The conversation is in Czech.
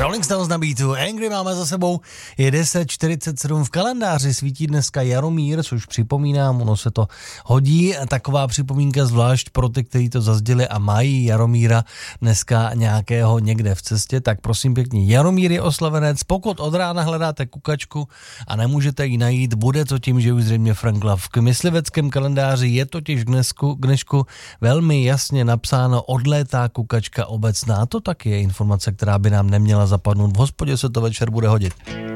Rolling Stones na beatu, Angry máme za sebou, je 10:47 v kalendáři, svítí dneska Jaromír, což připomínám, ono se to hodí, taková připomínka zvlášť pro ty, kteří to zazděli a mají Jaromíra dneska nějakého někde v cestě, tak prosím pěkně, Jaromír je oslavenec, pokud od rána hledáte kukačku a nemůžete ji najít, bude to tím, že už zřejmě frankla. V mysliveckém kalendáři je totiž k dnešku velmi jasně napsáno odlétá kukačka obecná, to taky je informace, která by nám neměla zapadnout. V hospodě se to večer bude hodit.